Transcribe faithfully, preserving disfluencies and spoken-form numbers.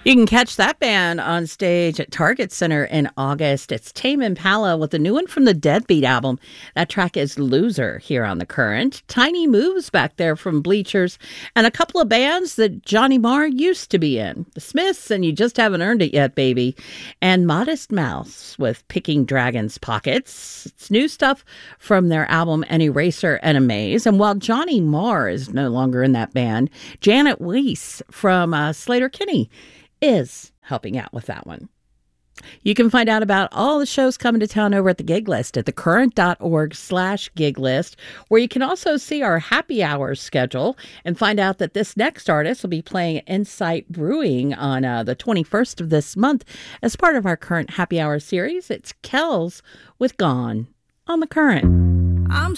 You can catch that band on stage at Target Center in August. It's Tame Impala with a new one from the Deadbeat album. That track is Loser here on The Current. Tiny Moves back there from Bleachers, and a couple of bands that Johnny Marr used to be in. The Smiths and You Just Haven't Earned It Yet, Baby. And Modest Mouse with Picking Dragons Pockets. It's new stuff from their album An Eraser and a Maze. And while Johnny Marr is no longer in that band, Janet Weiss from uh, Sleater-Kinney is helping out with that one. You can find out about all the shows coming to town over at the gig list at thecurrent.org slash gig list, where you can also see our happy hour schedule and find out that this next artist will be playing Insight Brewing on uh, the twenty-first of this month as part of our Current Happy Hour series. It's Kells with Gone on The Current. I'm